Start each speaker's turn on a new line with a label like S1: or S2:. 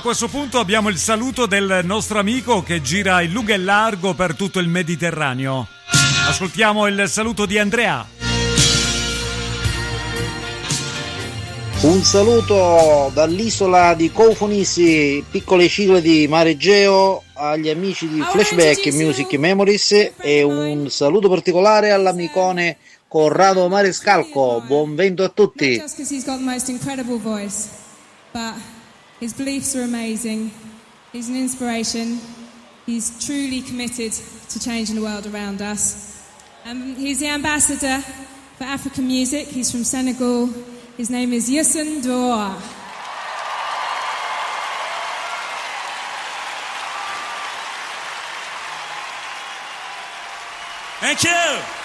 S1: questo punto abbiamo il saluto del nostro amico che gira in lungo e largo per tutto il Mediterraneo. Ascoltiamo il saluto di Andrea.
S2: Un saluto dall'isola di Coufonisi, piccole isole di Mare Egeo, agli amici di Flashback Music Memories, e un saluto particolare all'amicone Corrado Marescalco. Buon vento a tutti.
S3: Not just because he's got the most incredible voice, but his beliefs are amazing. He's an inspiration. He's truly committed to changing the world around us. He's the ambassador for African music. He's from Senegal. His name is Youssou N'Dour.
S1: Thank you.